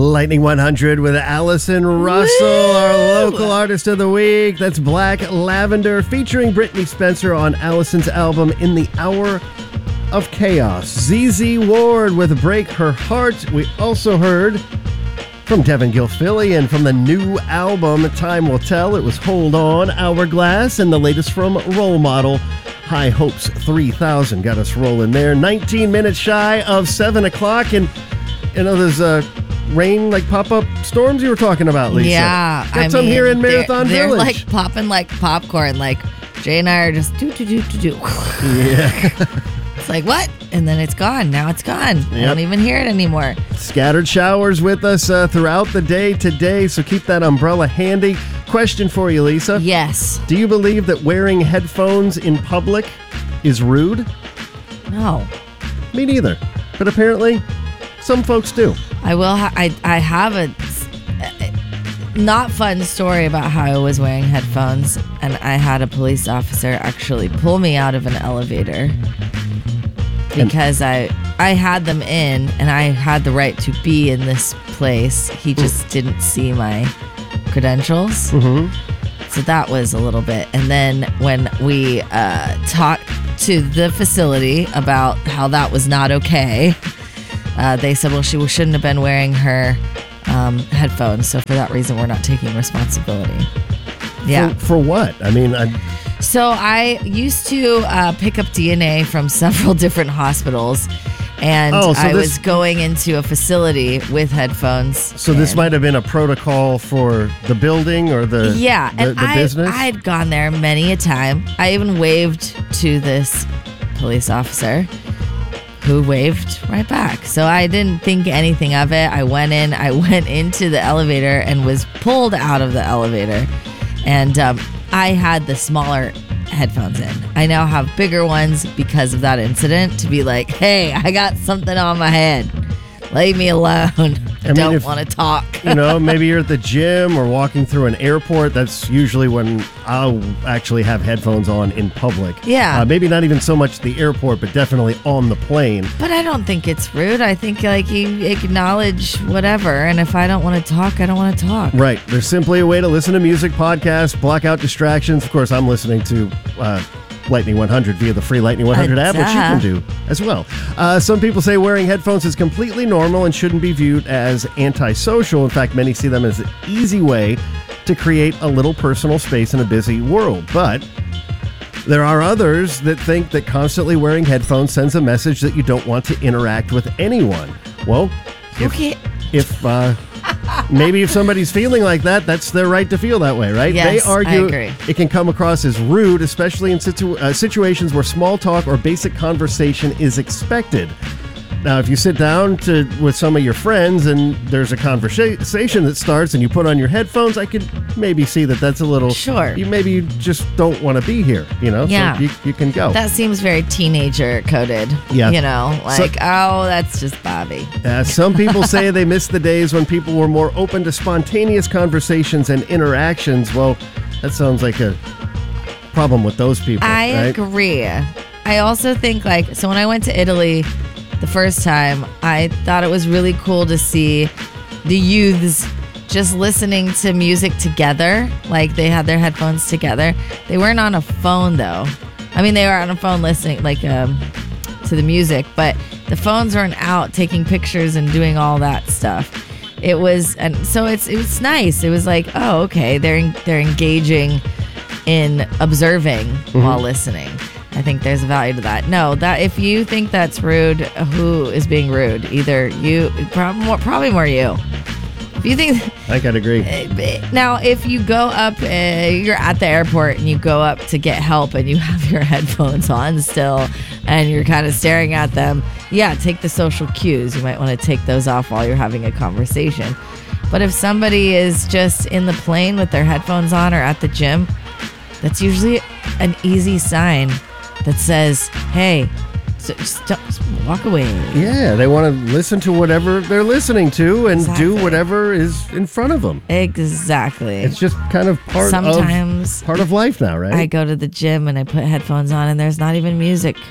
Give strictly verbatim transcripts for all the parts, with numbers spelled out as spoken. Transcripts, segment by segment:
Lightning one hundred with Allison Russell, Woo! Our local artist of the week. That's Black Lavender, featuring Brittany Spencer on Allison's album In the Hour of Chaos. Z Z Ward with Break Her Heart. We also heard from Devin Gilfilly, and from the new album Time Will Tell, it was Hold On, Hourglass, and the latest from Role Model, High Hopes three thousand. Got us rolling there. nineteen minutes shy of seven o'clock, and you know, there's uh, rain, like pop-up storms you were talking about, Lisa. Yeah. Got I some mean, here in Marathon they're, Village. They're like popping like popcorn. Like Jay and I are just do, do, do, do, do. Yeah. It's like, what? And then it's gone. Now it's gone. Yep. I don't even hear it anymore. Scattered showers with us uh, throughout the day today, so keep that umbrella handy. Question for you, Lisa. Yes. Do you believe that wearing headphones in public is rude? No. Me neither. But apparently, some folks do. I will. Ha- I I have a not fun story about how I was wearing headphones, and I had a police officer actually pull me out of an elevator because and- I I had them in, and I had the right to be in this place. He just mm. didn't see my credentials. Mm-hmm. So that was a little bit. And then when we uh, talked to the facility about how that was not okay, uh, they said, well, she shouldn't have been wearing her um, headphones. So for that reason, we're not taking responsibility. Yeah. For, for what? I mean, I... So I used to uh, pick up D N A from several different hospitals. And oh, so I this, was going into a facility with headphones. So this might have been a protocol for the building or the yeah, the, and the I, business? I had gone there many a time. I even waved to this police officer who waved right back. So I didn't think anything of it. I went in. I went into the elevator and was pulled out of the elevator. And um, I had the smaller headphones in. I now have bigger ones because of that incident, to be like, hey, I got something on my head. Leave me alone. I, I mean, don't want to talk. You know, maybe you're at the gym or walking through an airport. That's usually when I'll actually have headphones on in public. Yeah. Uh, maybe not even so much the airport, but definitely on the plane. But I don't think it's rude. I think like you acknowledge whatever. And if I don't want to talk, I don't want to talk. Right. There's simply a way to listen to music, podcasts, block out distractions. Of course, I'm listening to uh, Lightning one hundred via the free Lightning one hundred app, which you can do as well. Uh, some people say wearing headphones is completely normal and shouldn't be viewed as antisocial. In fact, many see them as an easy way to create a little personal space in a busy world. But there are others that think that constantly wearing headphones sends a message that you don't want to interact with anyone. Well, if, okay. if uh, maybe if somebody's feeling like that, that's their right to feel that way, right? Yes, they argue I agree. It can come across as rude, especially in situ- uh, situations where small talk or basic conversation is expected. Now, if you sit down to with some of your friends and there's a conversation that starts and you put on your headphones, I could maybe see that that's a little... Sure. You, maybe you just don't want to be here, you know? Yeah. So you, you can go. That seems very teenager coded. Yeah. You know, like, So- oh, that's just Bobby. Uh, some people say they miss the days when people were more open to spontaneous conversations and interactions. Well, that sounds like a problem with those people. I right? agree. I also think, like, so when I went to Italy the first time, I thought it was really cool to see the youths just listening to music together. Like, they had their headphones together. They weren't on a phone, though. I mean, they were on a phone listening, like, um, to the music, but the phones weren't out taking pictures and doing all that stuff. It was, and so it's it was nice. It was like, oh, okay, they're they're engaging in observing mm-hmm. while listening. I think there's a value to that. No, that if you think that's rude, who is being rude? Either you, probably more, probably more you. If you think, I could agree. Now, if you go up, uh, you're at the airport and you go up to get help and you have your headphones on still, and you're kind of staring at them. Yeah, take the social cues. You might want to take those off while you're having a conversation. But if somebody is just in the plane with their headphones on or at the gym, that's usually an easy sign that says, hey, so just, don't, just walk away. Yeah, they want to listen to whatever they're listening to and Exactly. do whatever is in front of them. Exactly. It's just kind of part Sometimes of part of life now, right? I go to the gym and I put headphones on and there's not even music.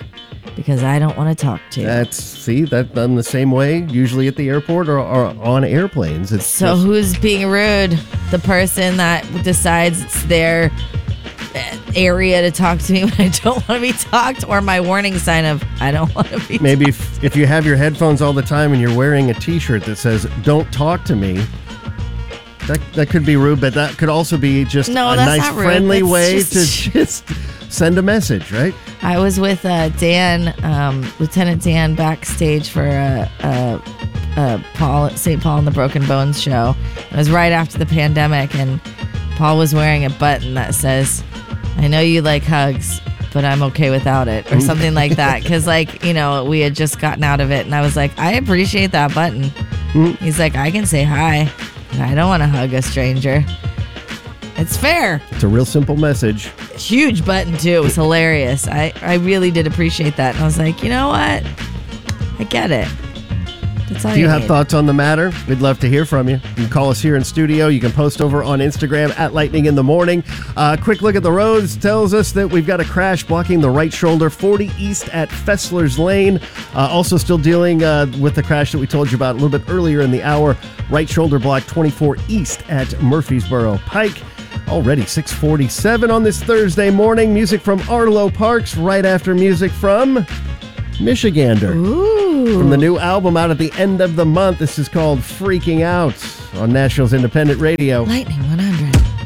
because I don't want to talk to you. That's, see, that I'm the same way, usually at the airport or, or on airplanes. It's So just- who's being rude? The person that decides it's their area to talk to me when I don't want to be talked, or my warning sign of I don't want to be Maybe if, if you have your headphones all the time and you're wearing a t-shirt that says, don't talk to me, that that could be rude, but that could also be just No, a that's nice, not rude. friendly That's way just- to just send a message, right? I was with uh, Dan, um, Lieutenant Dan, backstage for a, a, a Paul Saint Paul and the Broken Bones show. It was right after the pandemic, and Paul was wearing a button that says, "I know you like hugs, but I'm okay without it," or something like that. Because, like, you know, we had just gotten out of it, and I was like, I appreciate that button. He's like, I can say hi, but I don't want to hug a stranger. It's fair. It's a real simple message. Huge button too. It was hilarious. I, I really did appreciate that. And I was like, you know what? I get it. That's all Do you you have need. thoughts on the matter? We'd love to hear from you. You can call us here in studio. You can post over on Instagram at Lightning in the Morning. Uh, quick look at the roads tells us that we've got a crash blocking the right shoulder, forty east at Fessler's Lane. Uh, also still dealing uh, with the crash that we told you about a little bit earlier in the hour. Right shoulder block twenty-four east at Murfreesboro Pike. Already six forty-seven on this Thursday morning. Music from Arlo Parks right after music from Michigander. Ooh. From the new album out at the end of the month. This is called Freaking Out on Nashville's Independent Radio. Lightning